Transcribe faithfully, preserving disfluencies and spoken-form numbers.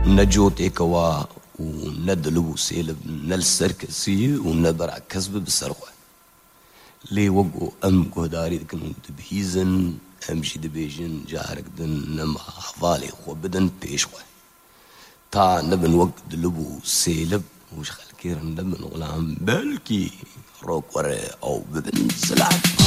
نجوتي كوا وندلو سيلب نالسركسي ونبرع كسب بالسرقة لي وقو أم قداري كنون تبهيزن أمشي دبيجن جارك دن نما حفالي خو بدن بيشوه تا نبن وقت دلبو سيلب وش خلكير نبن غلام بلكي روك وري أو ببن سلام